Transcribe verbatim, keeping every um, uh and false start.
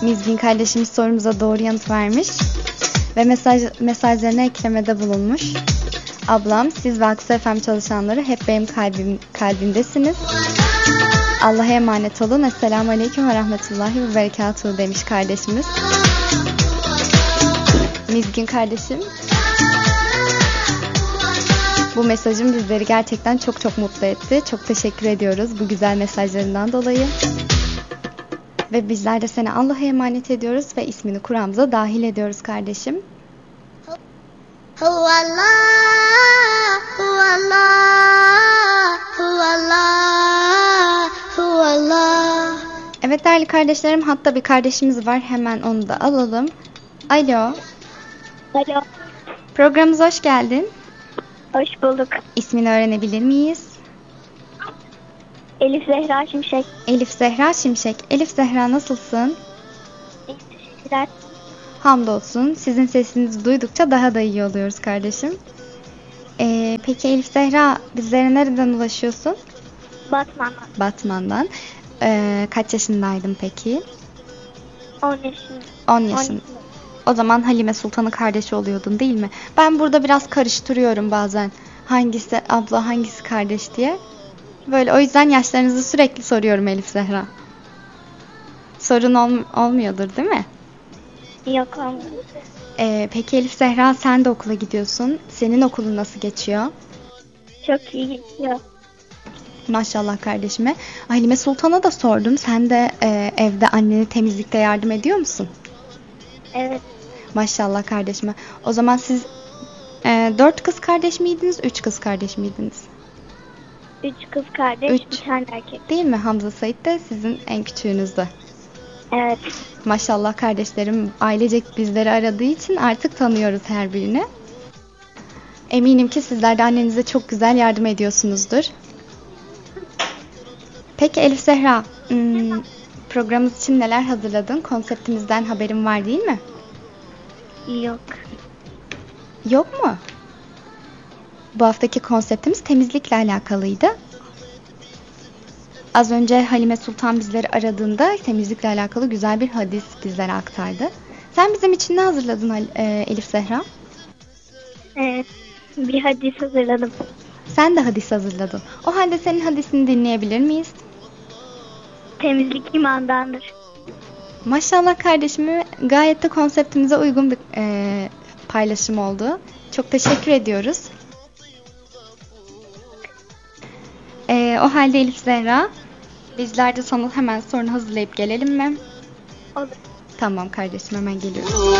Mizgin kardeşimiz sorumuza doğru yanıt vermiş ve mesaj mesajlarına eklemede bulunmuş. Ablam, siz ve Aksu F M çalışanları hep benim kalbim, kalbimdesiniz. Allah'a emanet olun. Esselamu Aleyküm ve Rahmetullahi ve Berekatuhu demiş kardeşimiz. Mizgin kardeşim, bu mesajım bizleri gerçekten çok çok mutlu etti. Çok teşekkür ediyoruz bu güzel mesajlarından dolayı. Ve bizler de seni Allah'a emanet ediyoruz ve ismini Kur'an'ımıza dahil ediyoruz kardeşim. Huvallah, huvallah, huvallah, huvallah. Evet değerli kardeşlerim, hatta bir kardeşimiz var, hemen onu da alalım. Alo. Alo. Programımıza hoş geldin. Hoş bulduk. İsmini öğrenebilir miyiz? Elif Zehra Şimşek. Elif Zehra Şimşek. Elif Zehra, nasılsın? İyi, teşekkürler. Hamdolsun. Sizin sesinizi duydukça daha da iyi oluyoruz kardeşim. Ee, peki Elif Zehra, bizlere nereden ulaşıyorsun? Batman'dan. Batman'dan. Ee, kaç yaşındaydın peki? on yaşında. on yaşında. O zaman Halime Sultan'ın kardeşi oluyordun değil mi? Ben burada biraz karıştırıyorum bazen. Hangisi abla, hangisi kardeş diye. Böyle, o yüzden yaşlarınızı sürekli soruyorum Elif Zehra. Sorun ol- olmuyordur değil mi? Yok, olmadı. Ee, peki Elif Zehra, sen de okula gidiyorsun. Senin okulun nasıl geçiyor? Çok iyi geçiyor. Maşallah kardeşime. Halime Sultan'a da sordum. Sen de e, evde annene temizlikte yardım ediyor musun? Evet. Maşallah kardeşime. O zaman siz e, dört kız kardeş miydiniz, üç kız kardeş miydiniz? Üç kız kardeş, Üç. bir tane erkek. Değil mi? Hamza Sait de sizin en küçüğünüzdü. Evet. Maşallah kardeşlerim ailecek bizleri aradığı için artık tanıyoruz her birini. Eminim ki sizler de annenize çok güzel yardım ediyorsunuzdur. Peki Elif Zehra, hmm, programımız için neler hazırladın? Konseptimizden haberin var değil mi? Yok. Yok mu? Bu haftaki konseptimiz temizlikle alakalıydı. Az önce Halime Sultan bizleri aradığında temizlikle alakalı güzel bir hadis bizlere aktardı. Sen bizim için ne hazırladın e, Elif Zehra? Evet. Bir hadis hazırladım. Sen de hadis hazırladın. O halde senin hadisini dinleyebilir miyiz? Temizlik imandandır. Maşallah kardeşime, gayet de konseptimize uygun bir e, paylaşım oldu. Çok teşekkür ediyoruz. E, o halde Elif Zehra, bizler de sana hemen sorunu hazırlayıp gelelim mi? Olur. Tamam kardeşim, hemen geliyoruz.